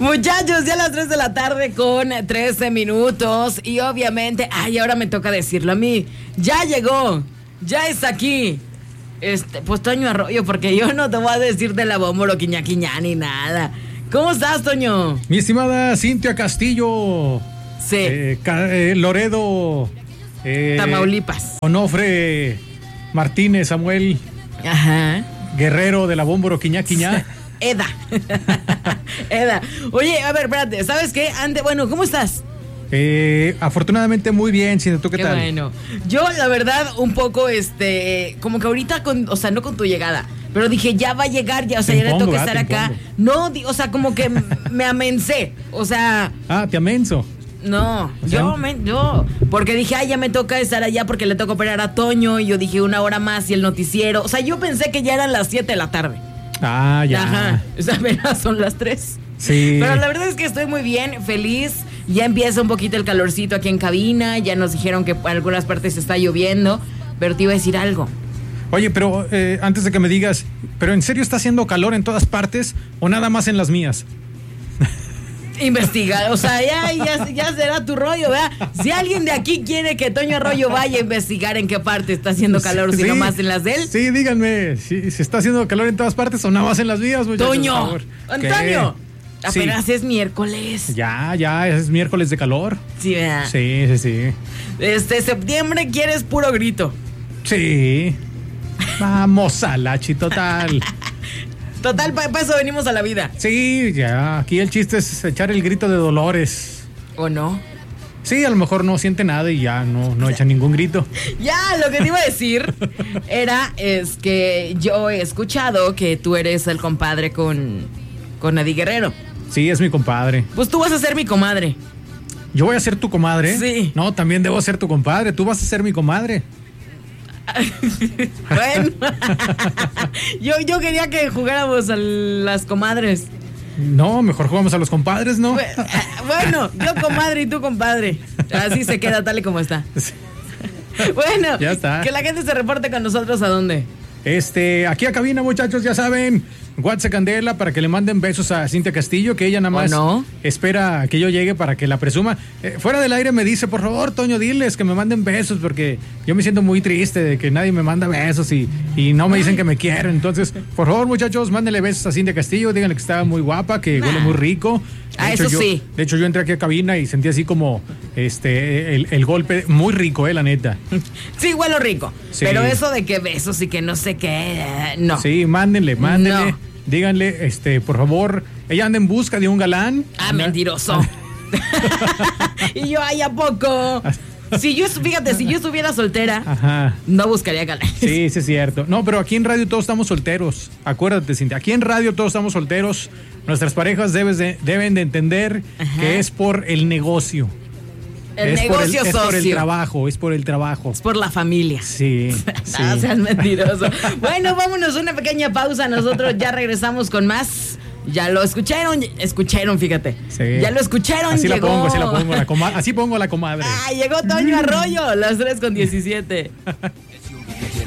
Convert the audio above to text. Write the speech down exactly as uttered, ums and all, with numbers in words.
Muchachos, ya a las tres de la tarde con trece minutos. Y obviamente, ay, ahora me toca decirlo a mí. Ya llegó, ya está aquí. Este, pues Toño Arroyo, porque yo no te voy a decir de la Bómboro, quiña, quiña, ni nada. ¿Cómo estás, Toño? Mi estimada Cintia Castillo. Sí. Eh, Ca- eh, Loredo. Eh, Tamaulipas. Onofre Martínez, Samuel Ajá. Guerrero de la Bómboro, quiña, quiña. Eda. Eda. Oye, a ver, espérate, ¿sabes qué? Ande, bueno, ¿cómo estás? Eh, afortunadamente muy bien, Cintia, ¿tú qué, Qué tal? bueno. Yo, la verdad, un poco, este, como que ahorita, con, o sea, no con tu llegada, pero dije, ya va a llegar, ya, o sea, Te ya le impongo, toca ah, estar te acá. impongo. No, di- o sea, como que me amencé, o sea, Ah, te amenso. no, O sea, yo, me, yo, porque dije, ay, ya me toca estar allá porque le toca operar a Toño, y yo dije una hora más y el noticiero, o sea, yo pensé que ya eran las siete de la tarde. Ah, ya. Ajá, o sea, apenas son las tres. Sí. Pero la verdad es que estoy muy bien, feliz. Ya empieza un poquito el calorcito aquí en cabina. Ya nos dijeron que en algunas partes está lloviendo. Pero te iba a decir algo. Oye, pero eh, antes de que me digas, ¿pero en serio está haciendo calor en todas partes o nada más en las mías? Investiga, o sea, ya, ya, ya será tu rollo, ¿verdad? Si alguien de aquí quiere que Toño Arroyo vaya a investigar en qué parte está haciendo calor, si Sí, no más en las de él. Sí, díganme, si, si está haciendo calor en todas partes o nada más en las mías, muchachos, por Toño, favor. Antonio, ¿Qué? apenas Sí. es miércoles. Ya, ya, es miércoles de calor. Sí, ¿verdad? Sí, sí, sí. Este septiembre quieres puro grito. Sí. Vamos a la total. Total, para eso venimos a la vida. Sí, ya. Aquí el chiste es echar el grito de dolores. ¿O no? Sí, a lo mejor no siente nada y ya no, no echa ningún grito. Ya, lo que te iba a decir era es que yo he escuchado que tú eres el compadre con, con Eddie Guerrero. Sí, es mi compadre. Pues tú vas a ser mi comadre. Yo voy a ser tu comadre. Sí. No, también debo ser tu compadre. Tú vas a ser mi comadre. Bueno, yo, yo quería que jugáramos a las comadres. No, mejor jugamos a los compadres, ¿no? Bueno, yo comadre y tú compadre. Así se queda tal y como está. Bueno, Ya está. que la gente se reporte con nosotros a dónde. Este, aquí a cabina, muchachos, ya saben. WhatsApp Candela para que le manden besos a Cintia Castillo, que ella nada más no? espera que yo llegue para que la presuma. Eh, fuera del aire me dice, por favor, Toño, diles que me manden besos, porque yo me siento muy triste de que nadie me manda besos y, y no me dicen que me quieren. Entonces, por favor, muchachos, mándenle besos a Cintia Castillo, díganle que está muy guapa, que huele muy rico. De Ah, hecho, eso yo- sí. De hecho, yo entré aquí a cabina y sentí así como este el, el golpe muy rico, eh, la neta. Sí, huelo rico. Sí. Pero eso de que besos y que no sé qué, eh, no. Sí, mándenle, mándenle. No. Díganle, este, por favor, ella anda en busca de un galán. Ah, Anda- mentiroso. Y yo, ay, ¿a poco? Si yo, fíjate, si yo estuviera soltera, Ajá. no buscaría galán. Sí, sí es cierto. No, pero aquí en radio todos estamos solteros. Acuérdate, Cintia. Aquí en radio todos estamos solteros. Nuestras parejas debes de- deben de entender Ajá. que es por el negocio. El es negocio por el, es socio. por el trabajo, es por el trabajo. Es por la familia. Sí, sí. No seas mentiroso. Bueno, vámonos a una pequeña pausa. Nosotros ya regresamos con más. Ya lo escucharon, escucharon, fíjate. Sí. Ya lo escucharon, Así llegó. la pongo, así la pongo. La coma- así pongo a la comadre. Ah, llegó Toño Arroyo, las tres con diecisiete.